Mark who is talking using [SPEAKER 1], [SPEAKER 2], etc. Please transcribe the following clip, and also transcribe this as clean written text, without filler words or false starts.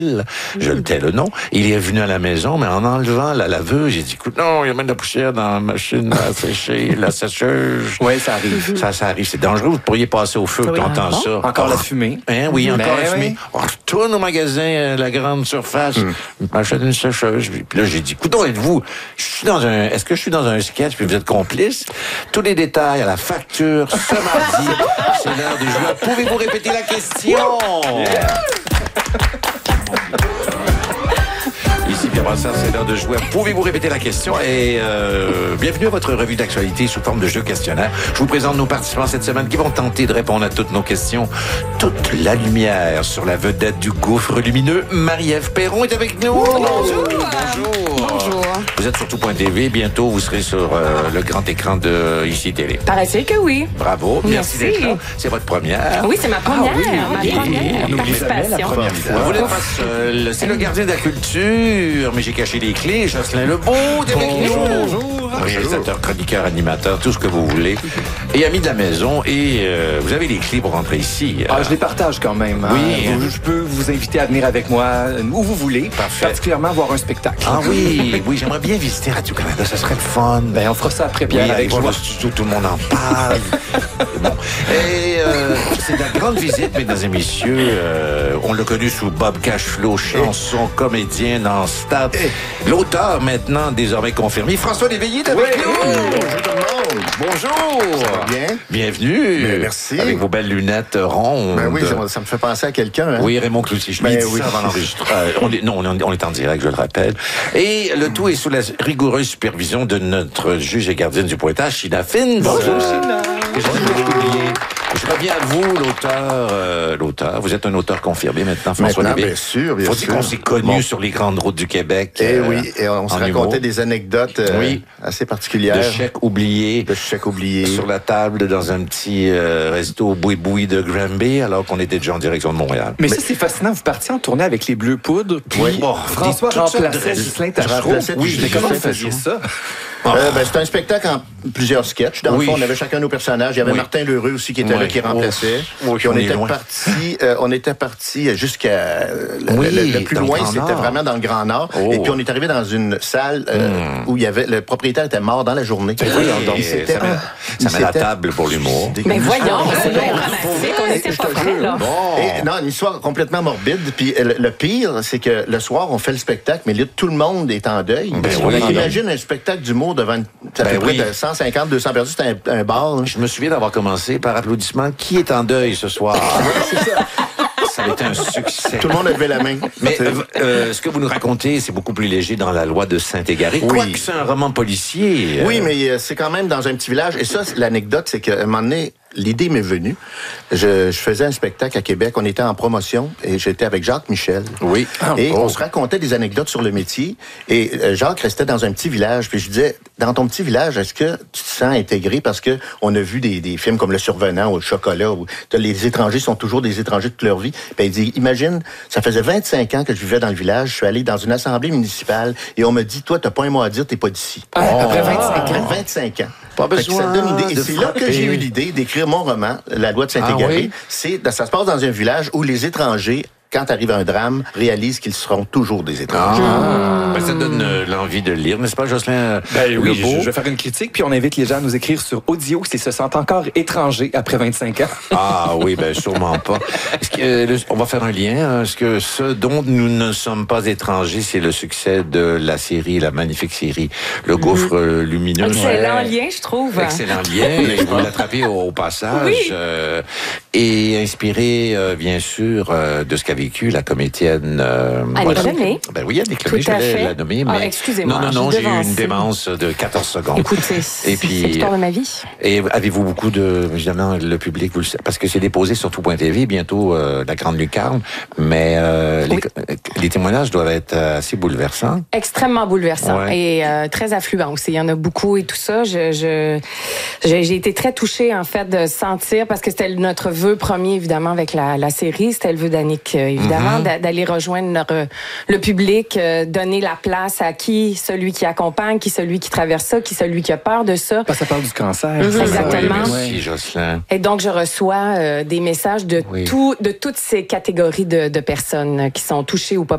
[SPEAKER 1] Je le tais le nom. Il est venu à la maison, mais en enlevant la laveuse, j'ai dit, écoute, non, il y a même de la poussière dans la machine à sécher, la sécheuse.
[SPEAKER 2] Oui, ça arrive.
[SPEAKER 1] Ça arrive. C'est dangereux. Vous pourriez passer au feu quand on entend ça.
[SPEAKER 2] Encore la fumée.
[SPEAKER 1] Hein, oui, encore la fumée. On retourne au magasin, la grande surface, m'achète une sécheuse. Puis là, j'ai dit, écoute, êtes-vous, est-ce que je suis dans un sketch, puis vous êtes complice? Tous les détails à la facture, ce mardi, c'est l'heure des joueurs. Pouvez-vous répéter la question? Ici, bien ça, c'est l'heure de jouer. Pouvez-vous répéter la question? Et bienvenue à votre revue d'actualité sous forme de jeu questionnaire. Je vous présente nos participants cette semaine qui vont tenter de répondre à toutes nos questions. Toute la lumière sur la vedette du gouffre lumineux. Marie-Ève Perron est avec nous.
[SPEAKER 3] Bonjour.
[SPEAKER 1] Bonjour. Vous êtes sur tout.tv. Bientôt, vous serez sur le grand écran de ICI Télé.
[SPEAKER 3] Paraît-il que oui.
[SPEAKER 1] Bravo. Merci d'être là. C'est votre première.
[SPEAKER 3] Oui, c'est ma première. Ma première participation.
[SPEAKER 1] Vous n'êtes pas seul. C'est le gardien de la culture, mais j'ai caché les clés. Jocelyn Lebeau, bonjour. Réalisateur, chroniqueur, animateur, tout ce que vous voulez. Et ami de la maison. Et vous avez les clés pour rentrer ici.
[SPEAKER 2] Je les partage quand même.
[SPEAKER 1] Oui.
[SPEAKER 2] Je peux vous inviter à venir avec moi où vous voulez.
[SPEAKER 1] Parfait.
[SPEAKER 2] Particulièrement voir un spectacle.
[SPEAKER 1] Ah oui, j'aimerais bien visiter Radio-Canada. Ça serait le fun.
[SPEAKER 2] Ben, on fera ça après, Pierre.
[SPEAKER 1] Oui,
[SPEAKER 2] avec
[SPEAKER 1] voir
[SPEAKER 2] joie.
[SPEAKER 1] le studio, tout le monde en parle. Bon. Et c'est de la grande visite, mesdames et messieurs. On l'a connu sous Bob Cashflow, chanson, comédien dans Stade. L'auteur, maintenant, désormais confirmé, François Léveillé est avec nous.
[SPEAKER 4] Bonjour tout le monde.
[SPEAKER 1] Bonjour.
[SPEAKER 4] Ça va bien?
[SPEAKER 1] Bienvenue.
[SPEAKER 4] Ben, merci.
[SPEAKER 1] Avec vos belles lunettes rondes.
[SPEAKER 4] Ben oui, ça me fait penser à quelqu'un. Hein?
[SPEAKER 1] Oui, Raymond Cloutier. Je lui ai dit ça avant l'enregistrement. On est en direct, je le rappelle. Et le tout est sous la rigoureuse supervision de notre juge et gardienne du pointage, Sheena Fins.
[SPEAKER 2] Bonjour, Sheena.
[SPEAKER 1] Je reviens à vous, l'auteur. Vous êtes un auteur confirmé maintenant, François
[SPEAKER 4] Maintenant,
[SPEAKER 1] Lévy.
[SPEAKER 4] bien sûr.
[SPEAKER 1] Faut dire qu'on s'est connus sur les grandes routes du Québec.
[SPEAKER 4] Et oui, et on se racontait
[SPEAKER 1] humour.
[SPEAKER 4] des anecdotes assez particulières.
[SPEAKER 1] De chèques oubliés.
[SPEAKER 4] De chèques oubliés.
[SPEAKER 1] Sur la table dans un petit resto boui-boui de Granby, alors qu'on était déjà en direction de Montréal.
[SPEAKER 2] Mais ça, c'est fascinant. Vous partiez en tournée avec les Bleus Poudres. Puis François remplaçait Ghislain Tachereau.
[SPEAKER 4] Oui,
[SPEAKER 2] mais comment vous faisiez ça?
[SPEAKER 4] C'était un spectacle en plusieurs sketchs. Dans le fond, on avait chacun nos personnages. Il y avait Martin Lheureux aussi qui était là, qui remplaçait. Puis on était parti jusqu'à le plus loin, c'était vraiment dans le Grand Nord. Et puis on est arrivé dans une salle où il y avait le propriétaire était mort dans la journée.
[SPEAKER 1] Donc ça met la table pour l'humour.
[SPEAKER 3] Mais voyons, c'est bien dramatique. On n'était pas prêts, là.
[SPEAKER 4] Non, une histoire complètement morbide. Puis le pire, c'est que le soir, on fait le spectacle, mais là, tout le monde est en deuil. Imagine un spectacle d'humour devant près de 150, 200 personnes. C'était un bar. Là.
[SPEAKER 1] Je me souviens d'avoir commencé par applaudissement. Qui est en deuil ce soir?
[SPEAKER 4] C'est ça.
[SPEAKER 1] Ça a été un succès.
[SPEAKER 4] Tout le monde a levé la main.
[SPEAKER 1] Mais ce que vous nous racontez, c'est beaucoup plus léger dans La Loi de Saint-Égaré.
[SPEAKER 4] Oui.
[SPEAKER 1] Quoique c'est un roman policier.
[SPEAKER 4] Oui, mais c'est quand même dans un petit village. Et ça, l'anecdote, c'est qu'à un moment donné, l'idée m'est venue. Je faisais un spectacle à Québec. On était en promotion et j'étais avec Jacques Michel.
[SPEAKER 1] Oui.
[SPEAKER 4] Et on se racontait des anecdotes sur le métier. Et Jacques restait dans un petit village. Puis je disais, dans ton petit village, est-ce que tu te sens intégré? Parce que on a vu des films comme Le Survenant ou Le Chocolat où les étrangers sont toujours des étrangers toute leur vie. Puis il dit, imagine, ça faisait 25 ans que je vivais dans le village. Je suis allé dans une assemblée municipale et on me dit, toi, t'as pas un mot à dire, t'es pas d'ici.
[SPEAKER 2] Après 25 ans.
[SPEAKER 4] Après 25 ans.
[SPEAKER 1] Pas besoin
[SPEAKER 4] ça donne une idée. Et
[SPEAKER 1] de
[SPEAKER 4] c'est là que j'ai eu l'idée d'écrire mon roman, La Loi de Saint-Égaré. Ça se passe dans un village où les étrangers, quand arrive un drame, réalisent qu'ils seront toujours des étrangers.
[SPEAKER 1] Ça donne l'envie de le lire, n'est-ce pas, Jocelyn?
[SPEAKER 2] Oui, je vais faire une critique, puis on invite les gens à nous écrire sur audio s'ils se sentent encore étrangers après 25 ans.
[SPEAKER 1] Ah oui, sûrement pas. On va faire un lien. Est-ce que ce dont nous ne sommes pas étrangers, c'est le succès de la série, la magnifique série, Le Gouffre lumineux.
[SPEAKER 3] Excellent lien, je trouve.
[SPEAKER 1] Excellent lien. Je vais l'attraper au passage.
[SPEAKER 3] Oui.
[SPEAKER 1] Et inspiré, bien sûr, de ce qu'a vécu la comédienne...
[SPEAKER 3] Annick Lemay.
[SPEAKER 1] Ben oui, Annick Lemay, je vais la nommer. Mais...
[SPEAKER 3] excusez-moi.
[SPEAKER 1] Non, j'ai eu une démence de 14 secondes.
[SPEAKER 3] Écoutez, c'est l'histoire de ma vie.
[SPEAKER 1] Et avez-vous beaucoup de... Évidemment, le public, vous le savez, parce que c'est déposé sur tout.tv, bientôt la Grande Lucarne, mais les témoignages doivent être assez bouleversants.
[SPEAKER 3] Extrêmement bouleversants et très affluents aussi. Il y en a beaucoup et tout ça. J'ai été très touchée, en fait, de sentir, parce que c'était notre vœu premier, évidemment, avec la série, c'était le vœu d'Annick, évidemment, d'aller rejoindre le public, donner la place à celui qui accompagne, celui qui traverse ça, celui qui a peur de ça.
[SPEAKER 2] Ça parle du cancer.
[SPEAKER 3] Exactement.
[SPEAKER 1] Merci, Jocelyn.
[SPEAKER 3] Et donc, je reçois des messages de toutes ces catégories de personnes qui sont touchées ou pas